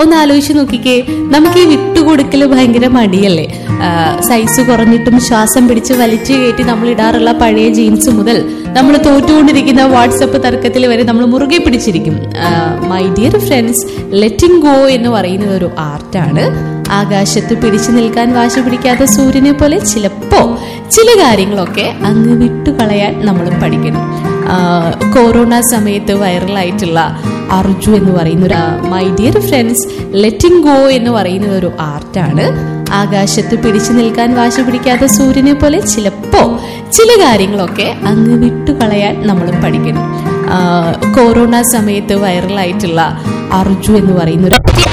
ഒന്ന് ആലോചിച്ച് നോക്കിക്കേ, നമുക്ക് ഈ വിട്ടുകൊടുക്കൽ ഭയങ്കര മടിയല്ലേ? സൈസ് കുറഞ്ഞിട്ടും ശ്വാസം പിടിച്ച് വലിച്ചു കയറ്റി നമ്മൾ ഇടാറുള്ള പഴയ ജീൻസ് മുതൽ നമ്മൾ തോറ്റുകൊണ്ടിരിക്കുന്ന വാട്സപ്പ് തർക്കത്തിൽ വരെ നമ്മൾ മുറുകെ പിടിച്ചിരിക്കും. My dear friends, letting go എന്ന് പറയുന്നത് ഒരു ആർട്ടാണ്. ആകാശത്ത് പിടിച്ചു നിൽക്കാൻ വാശി പിടിക്കാത്ത സൂര്യനെ പോലെ ചിലപ്പോ ചില കാര്യങ്ങളൊക്കെ അങ്ങ് വിട്ടുകളയാൻ നമ്മളും പഠിക്കണം. കൊറോണ സമയത്ത് വൈറലായിട്ടുള്ള അർജു എന്ന് പറയുന്ന my dear friends, letting go എന്ന് പറയുന്നത് ഒരു ആർട്ടാണ്. ആകാശത്ത് പിടിച്ചു നിൽക്കാൻ വാശി പിടിക്കാത്ത സൂര്യനെ പോലെ ചിലപ്പോ ചില കാര്യങ്ങളൊക്കെ അങ്ങ് വിട്ടുകളയാൻ നമ്മളും പഠിക്കണം. കൊറോണ സമയത്ത് വൈറലായിട്ടുള്ള അർജു എന്ന് പറയുന്ന